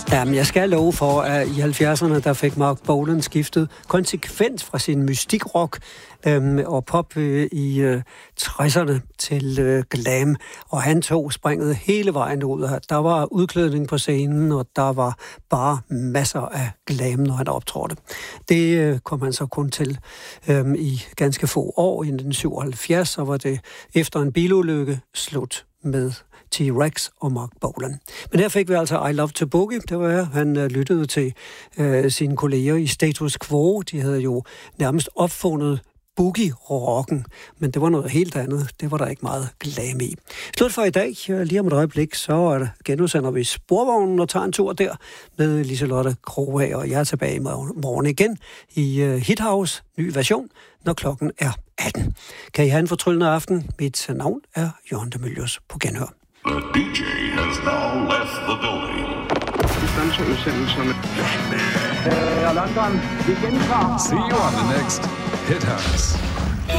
Jamen, jeg skal love for, at i 70'erne, der fik Mark Bolan skiftet konsekvent fra sin mystikrock og pop i 60'erne til glam. Og han tog springet hele vejen ud. Der var udklædning på scenen, og der var bare masser af glam, når han optrådte. Det kom han så kun til i ganske få år. I 1977, så var det efter en bilulykke slut med T-Rex og Mark Bolan. Men her fik vi altså I Love to Boogie. Det var her, han lyttede til sine kolleger i Status Quo. De havde jo nærmest opfundet boogie-rocken, men det var noget helt andet. Det var der ikke meget glam i. Slut for i dag. Lige om et øjeblik, så genudsender vi Sporvognen og tager en tur der med Liselotte Kroghag, og jeg er tilbage i morgen igen i Hit House, ny version, når klokken er 18. Kan I have en fortryllende aften? Mit navn er Jørgen de Mylius. På genhør. The DJ has now left the building. London, vi gentager. See you on the next Hit House.